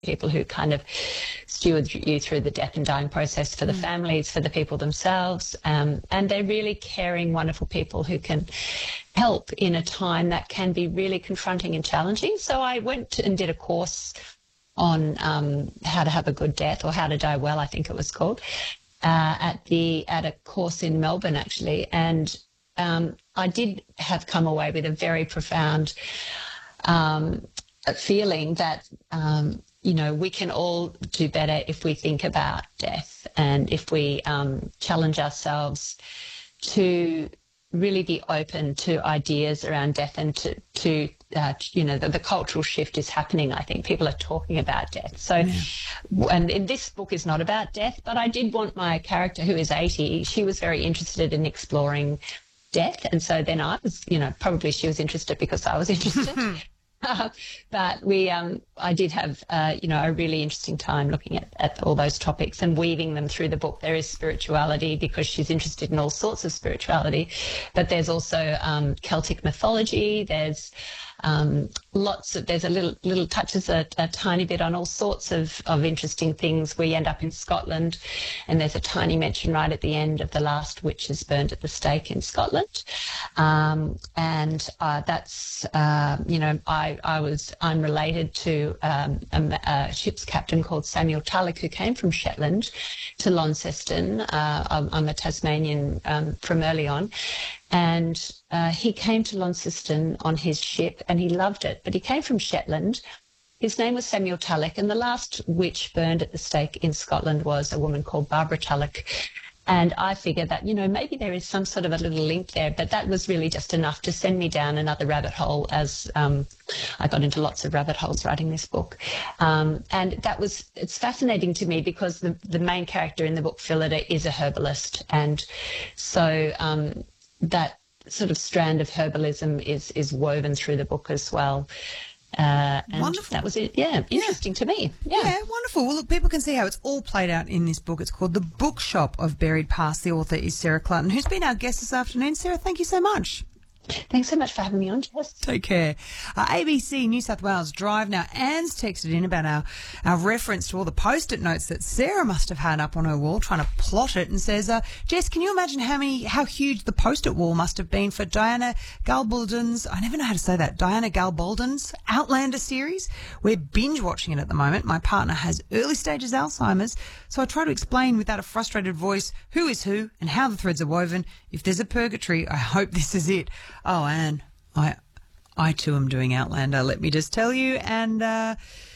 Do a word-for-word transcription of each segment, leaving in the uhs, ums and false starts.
people who kind of steward you through the death and dying process for the mm. families, for the people themselves. Um, and they're really caring, wonderful people who can help in a time that can be really confronting and challenging. So I went and did a course on um, how to have a good death, or how to die well, I think it was called, uh, at the at a course in Melbourne, actually. And um, I did have come away with a very profound um, feeling that um, you know, we can all do better if we think about death, and if we um, challenge ourselves to really be open to ideas around death, and to, to uh, you know, the, the cultural shift is happening. I think people are talking about death. So, yeah. and in this book is not about death, but I did want my character, who is eighty, she was very interested in exploring death. And so then I was, you know, probably she was interested because I was interested. Uh, but we, um, I did have, uh, you know, a really interesting time looking at, at all those topics and weaving them through the book. There is spirituality, because she's interested in all sorts of spirituality, but there's also um, Celtic mythology. There's um, lots of, there's a little little touches a, a tiny bit on all sorts of, of interesting things. We end up in Scotland, and there's a tiny mention right at the end of The Last Witches Burned at the Stake in Scotland. Um, and uh, that's, uh, you know, I, I was, I'm related to um, a, a ship's captain called Samuel Tulloch, who came from Shetland to Launceston. Uh, I'm, I'm a Tasmanian um, from early on. And uh, he came to Launceston on his ship, and he loved it. But he came from Shetland. His name was Samuel Tulloch, and the last witch burned at the stake in Scotland was a woman called Barbara Tulloch. And I figured that, you know, maybe there is some sort of a little link there, but that was really just enough to send me down another rabbit hole, as um, I got into lots of rabbit holes writing this book. Um, and that was, it's fascinating to me, because the, the main character in the book, Phillida, is a herbalist. And so um, that sort of strand of herbalism is, is woven through the book as well. Uh, and wonderful. That was it. Yeah, interesting yeah. to me. Yeah. yeah, wonderful. Well, look, people can see how it's all played out in this book. It's called The Bookshop of Buried Past. The author is Sarah Clutton, who's been our guest this afternoon. Sarah, thank you so much. Thanks so much for having me on, Jess. Take care. Uh, A B C New South Wales Drive. Now, Anne's texted in about our, our reference to all the post-it notes that Sarah must have had up on her wall trying to plot it, and says, uh, Jess, can you imagine how many, how huge the post-it wall must have been for Diana Gabaldon's, I never know how to say that, Diana Gabaldon's Outlander series? We're binge-watching it at the moment. My partner has early stages Alzheimer's, so I try to explain without a frustrated voice who is who and how the threads are woven. If there's a purgatory, I hope this is it. Oh, Anne, I, I too am doing Outlander, let me just tell you. And, uh,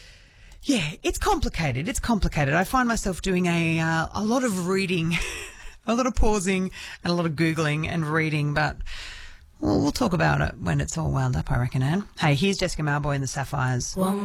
yeah, it's complicated. It's complicated. I find myself doing a, uh, a lot of reading, a lot of pausing and a lot of Googling and reading, but well, we'll talk about it when it's all wound up, I reckon, Anne. Hey, here's Jessica Mauboy and the Sapphires. One